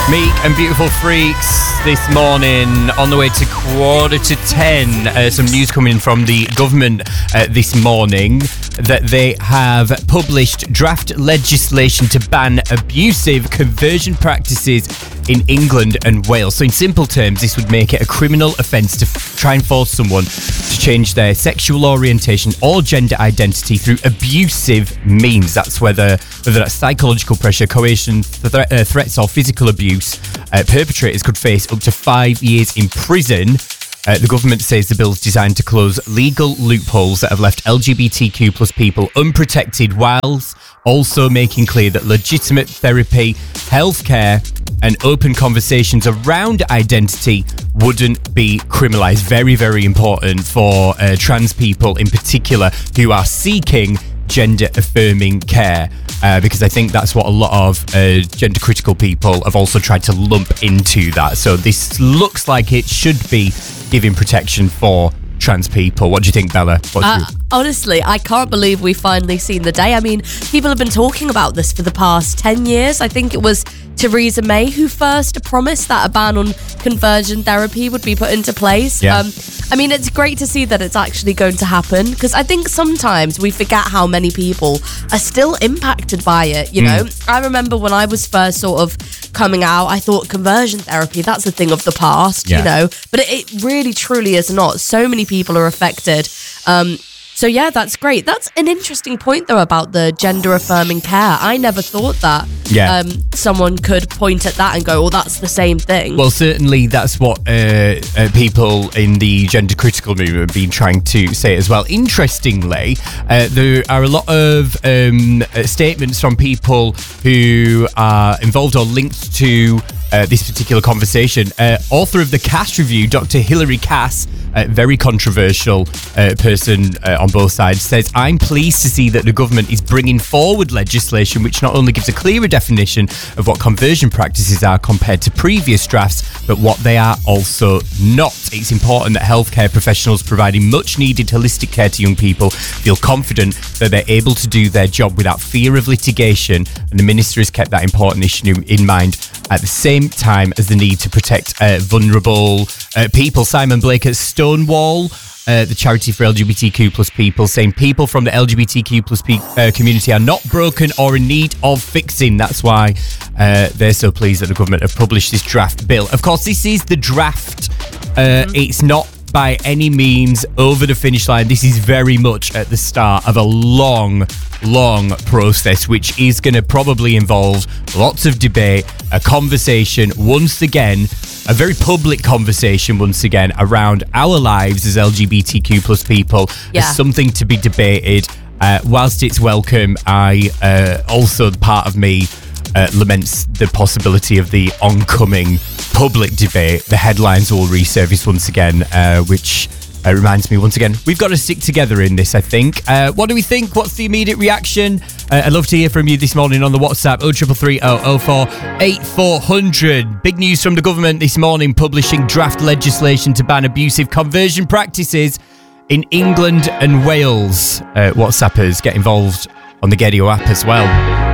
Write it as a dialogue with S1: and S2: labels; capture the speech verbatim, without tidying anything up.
S1: Meek and Beautiful Freaks this morning on the way to quarter to ten. Uh, some news coming from the government uh, this morning that they have published draft legislation to ban abusive conversion practices in England and Wales. So in simple terms, this would make it a criminal offence to f- try and force someone to change their sexual orientation or gender identity through abusive means. That's whether whether that's psychological pressure, coercion, th- uh, threats or physical abuse. Uh, perpetrators could face up to five years in prison. Uh, the government says the bill's designed to close legal loopholes that have left L G B T Q plus people unprotected, whilst also making clear that legitimate therapy, healthcare, and open conversations around identity wouldn't be criminalised. Very, very important for uh, trans people in particular who are seeking gender-affirming care, uh, because I think that's what a lot of uh, gender-critical people have also tried to lump into that. So this looks like it should be giving protection for trans people. What do you think, Bella?
S2: Uh, honestly, I can't believe we've finally seen the day. I mean, people have been talking about this for the past ten years. I think it was Theresa May who first promised that a ban on conversion therapy would be put into place.
S1: Yeah.
S2: Um, I mean, it's great to see that it's actually going to happen, because I think sometimes we forget how many people are still impacted by it, you know? Mm. I remember when I was first sort of coming out, I thought conversion therapy, that's a thing of the past, yeah. you know? But it, it really, truly is not. So many people are affected. Um, so yeah, that's great. That's an interesting point though about the gender affirming care. I never thought that
S1: yeah.
S2: um, someone could point at that and go, well, that's the same thing.
S1: Well, certainly that's what uh, uh, people in the gender critical movement have been trying to say as well. Interestingly, uh, there are a lot of um, uh, statements from people who are involved or linked to Uh, this particular conversation. Uh, author of the Cass Review, Doctor Hilary Cass, a very controversial uh, person uh, on both sides, says, I'm pleased to see that the government is bringing forward legislation which not only gives a clearer definition of what conversion practices are compared to previous drafts, but what they are also not. It's important that healthcare professionals providing much needed holistic care to young people feel confident that they're able to do their job without fear of litigation, and the minister has kept that important issue in mind at the same time as the need to protect uh, vulnerable uh, people. Simon Blake at Stonewall, uh, the charity for L G B T Q plus people, saying people from the L G B T Q plus pe- uh, community are not broken or in need of fixing. That's why uh, they're so pleased that the government have published this draft bill. Of course, this is the draft. Uh, mm-hmm. It's not by any means over the finish line. This is very much at the start of a long, long process, which is going to probably involve lots of debate, a conversation once again, a very public conversation once again around our lives as L G B T Q plus people. Yeah. There's something to be debated. Uh, whilst it's welcome, I uh, also, part of me uh, laments the possibility of the oncoming public debate. The headlines will resurface once again, uh, which uh, reminds me once again, we've got to stick together in this, I think. Uh, what do we think? What's the immediate reaction? Uh, I'd love to hear from you this morning on the WhatsApp, oh three three three oh oh four eight four hundred. Big news from the government this morning, publishing draft legislation to ban abusive conversion practices in England and Wales. Uh, WhatsAppers, get involved on the Gedio app as well.